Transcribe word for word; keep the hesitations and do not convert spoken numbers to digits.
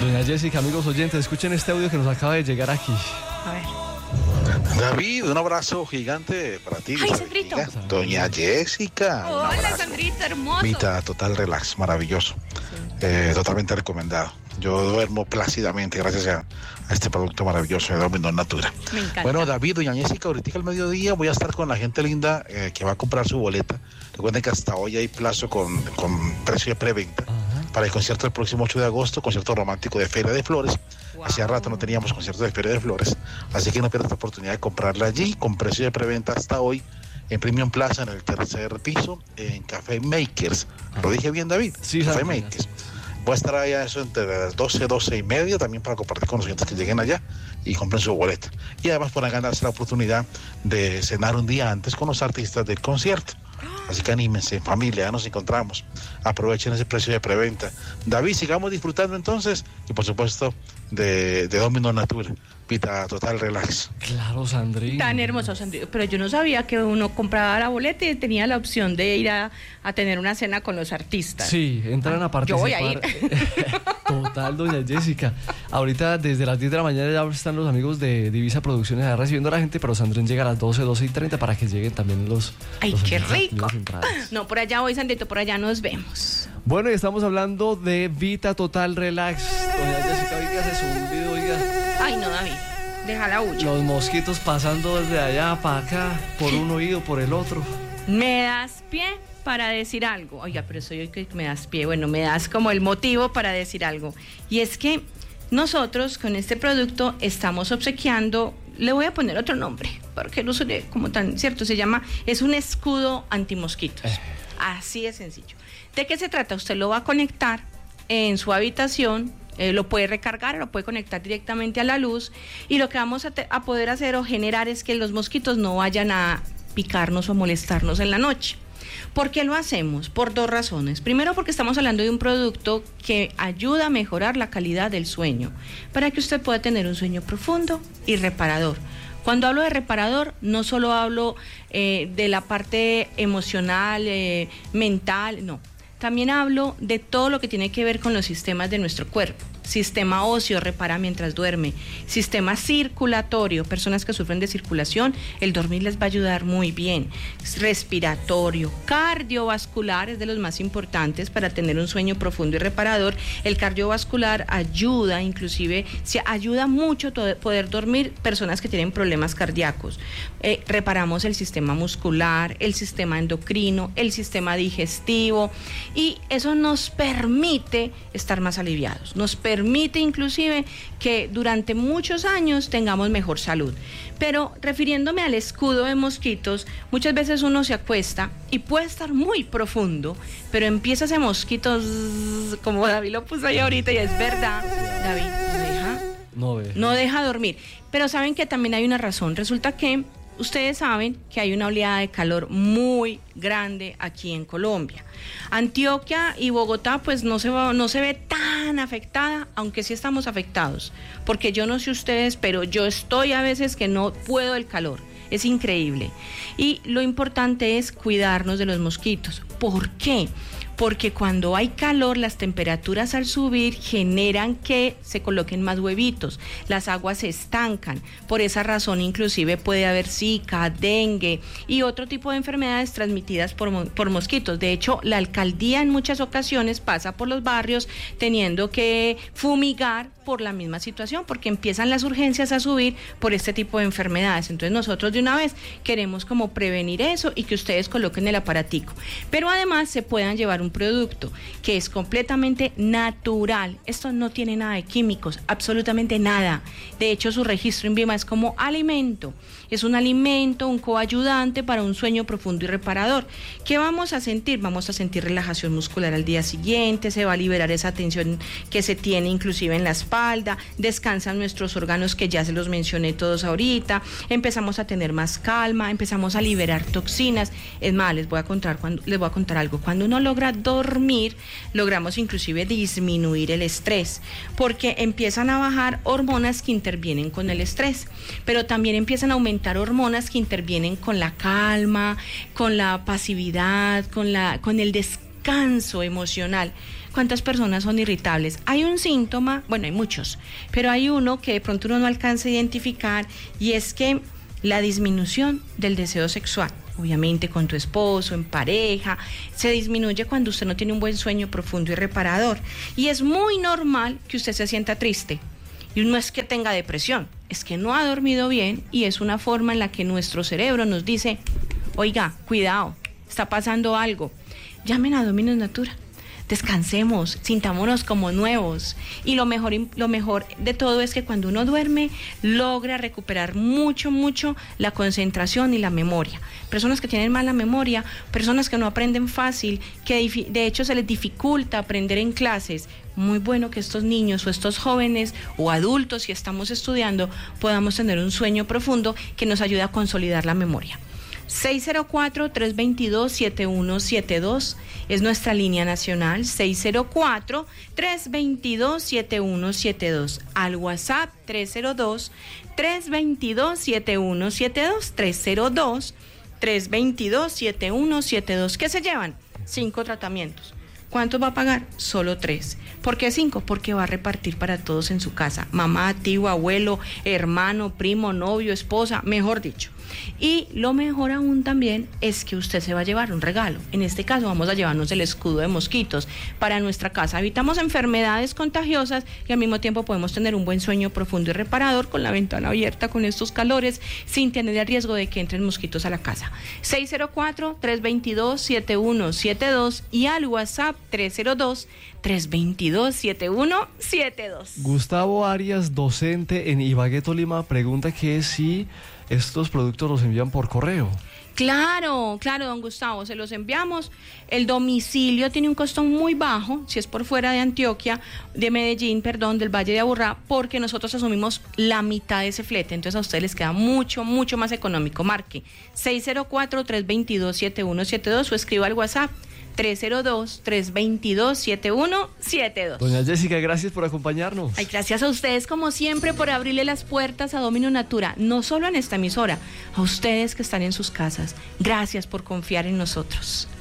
Doña Jessica, amigos oyentes, escuchen este audio que nos acaba de llegar aquí. A ver. David, un abrazo gigante para ti. Ay, Sandrito. Doña Jessica. Hola, Sandrito, hermoso. Vita Total Relax, maravilloso. Sí. Eh, totalmente recomendado. Yo duermo plácidamente gracias a, a este producto maravilloso de Domino Natura. Me encanta. Bueno, David, doña Jessica, ahorita al mediodía voy a estar con la gente linda eh, que va a comprar su boleta. Recuerden que hasta hoy hay plazo con, con precio de preventa. Uh-huh. Para el concierto del próximo ocho de agosto, concierto romántico de Feria de Flores. Wow. Hacía rato no teníamos concierto de Feria de Flores, así que no pierdas la oportunidad de comprarla allí con precio de preventa hasta hoy en Premium Plaza, en el tercer piso, en Café Makers. ¿Lo dije bien, David? Sí, Café Makers. Voy a estar allá eso entre las doce, doce y media, también para compartir con los clientes que lleguen allá y compren su boleta. Y además podrán ganarse la oportunidad de cenar un día antes con los artistas del concierto. Así que anímense, familia, ya nos encontramos. Aprovechen ese precio de preventa. David, sigamos disfrutando entonces. Y por supuesto, de, de Domino Natura. Vita Total Relax. Claro, Sandrito. Tan hermoso, Sandrito. Pero yo no sabía que uno compraba la boleta y tenía la opción de ir a, a tener una cena con los artistas. Sí, entran a participar. Yo voy a ir. Total, doña Jessica. Ahorita desde las diez de la mañana ya están los amigos de Divisa Producciones allá recibiendo a la gente, pero Sandrine llega a las doce, doce y treinta para que lleguen también los... ¡Ay, los qué rico! No, por allá voy, Sandrito, por allá nos vemos. Bueno, y estamos hablando de Vita Total Relax. Doña Jessica, oiga, se zumbido, oiga. Ay, no, David, deja la hucha. Los mosquitos pasando desde allá para acá, por un oído, por el otro. Me das pie para decir algo. Oiga, pero soy yo que me das pie. Bueno, me das como el motivo para decir algo. Y es que nosotros con este producto estamos obsequiando, le voy a poner otro nombre, porque no suene como tan cierto, se llama, es un escudo antimosquitos. Eh. Así de sencillo. ¿De qué se trata? Usted lo va a conectar en su habitación, eh, lo puede recargar, lo puede conectar directamente a la luz, y lo que vamos a, te- a poder hacer o generar es que los mosquitos no vayan a picarnos o molestarnos en la noche. ¿Por qué lo hacemos? Por dos razones. Primero, porque estamos hablando de un producto que ayuda a mejorar la calidad del sueño, para que usted pueda tener un sueño profundo y reparador. Cuando hablo de reparador, no solo hablo eh, de la parte emocional, eh, mental, no. También hablo de todo lo que tiene que ver con los sistemas de nuestro cuerpo. Sistema óseo, repara mientras duerme. Sistema circulatorio, personas que sufren de circulación, el dormir les va a ayudar muy bien. Respiratorio, cardiovascular, es de los más importantes para tener un sueño profundo y reparador. El cardiovascular ayuda, inclusive, se ayuda mucho a poder dormir personas que tienen problemas cardíacos. Eh, reparamos el sistema muscular, el sistema endocrino, el sistema digestivo, y eso nos permite estar más aliviados, nos permite permite inclusive que durante muchos años tengamos mejor salud. Pero refiriéndome al escudo de mosquitos, muchas veces uno se acuesta y puede estar muy profundo, pero empieza ese mosquito, zzz, como David lo puso ahí ahorita, y es verdad, David, no deja, no deja. no deja dormir. Pero saben que también hay una razón, resulta que ustedes saben que hay una oleada de calor muy grande aquí en Colombia. Antioquia y Bogotá pues no se va, no se ve tan afectada, aunque sí estamos afectados, porque yo no sé ustedes, pero yo estoy a veces que no puedo el calor, es increíble. Y lo importante es cuidarnos de los mosquitos. ¿Por qué? Porque cuando hay calor, las temperaturas al subir generan que se coloquen más huevitos, las aguas se estancan, por esa razón inclusive puede haber zika, dengue y otro tipo de enfermedades transmitidas por, por mosquitos. De hecho, la alcaldía en muchas ocasiones pasa por los barrios teniendo que fumigar por la misma situación, porque empiezan las urgencias a subir por este tipo de enfermedades. Entonces nosotros de una vez queremos como prevenir eso y que ustedes coloquen el aparatico, pero además se puedan llevar un producto que es completamente natural. Esto no tiene nada de químicos, absolutamente nada. De hecho, su registro en Vima es como alimento. Es un alimento, un coayudante para un sueño profundo y reparador. ¿Qué vamos a sentir? Vamos a sentir relajación muscular al día siguiente, se va a liberar esa tensión que se tiene inclusive en la espalda, descansan nuestros órganos que ya se los mencioné todos ahorita, empezamos a tener más calma, empezamos a liberar toxinas. Es más, les voy a contar cuando, les voy a contar algo. Cuando uno logra dormir, logramos inclusive disminuir el estrés, porque empiezan a bajar hormonas que intervienen con el estrés, pero también empiezan a aumentar hormonas que intervienen con la calma, con la pasividad, con la, con el descanso emocional. ¿Cuántas personas son irritables? Hay un síntoma, bueno, hay muchos, pero hay uno que de pronto uno no alcanza a identificar y es que la disminución del deseo sexual. Obviamente con tu esposo, en pareja, se disminuye cuando usted no tiene un buen sueño profundo y reparador. Y es muy normal que usted se sienta triste. Y no es que tenga depresión, es que no ha dormido bien y es una forma en la que nuestro cerebro nos dice, oiga, cuidado, está pasando algo. Llamen a Dominus Natura. Descansemos, sintámonos como nuevos y lo mejor, lo mejor de todo es que cuando uno duerme logra recuperar mucho, mucho la concentración y la memoria. Personas que tienen mala memoria, personas que no aprenden fácil, que de hecho se les dificulta aprender en clases. Muy bueno que estos niños o estos jóvenes o adultos, si estamos estudiando, podamos tener un sueño profundo que nos ayude a consolidar la memoria. seis cero cuatro, tres dos dos, siete uno siete dos es nuestra línea nacional, seis cero cuatro, tres dos dos, siete uno siete dos. Al WhatsApp tres cero dos, tres dos dos, siete uno siete dos, tres cero dos, tres dos dos, siete uno siete dos. ¿Qué se llevan? Cinco tratamientos. ¿Cuánto va a pagar? Solo tres. ¿Por qué cinco? Porque va a repartir para todos en su casa. Mamá, tío, abuelo, hermano, primo, novio, esposa, mejor dicho. Y lo mejor aún también es que usted se va a llevar un regalo. En este caso vamos a llevarnos el escudo de mosquitos para nuestra casa. Evitamos enfermedades contagiosas y al mismo tiempo podemos tener un buen sueño profundo y reparador con la ventana abierta con estos calores sin tener el riesgo de que entren mosquitos a la casa. seis cero cuatro, tres dos dos, siete uno siete dos y al WhatsApp tres cero dos, tres dos dos, siete uno siete dos. Gustavo Arias, docente en Ibagué, Tolima, pregunta que si estos productos los envían por correo. Claro, claro, don Gustavo, se los enviamos. El domicilio tiene un costo muy bajo, si es por fuera de Antioquia, de Medellín, perdón, del Valle de Aburrá, porque nosotros asumimos la mitad de ese flete, entonces a ustedes les queda mucho, mucho más económico. Marque seis cero cuatro, tres dos dos, siete uno siete dos o escriba al WhatsApp tres cero dos, tres dos dos, siete uno siete dos. Doña Jessica, gracias por acompañarnos. Ay, gracias a ustedes como siempre por abrirle las puertas a Dominus Natura, no solo en esta emisora, a ustedes que están en sus casas. Gracias por confiar en nosotros.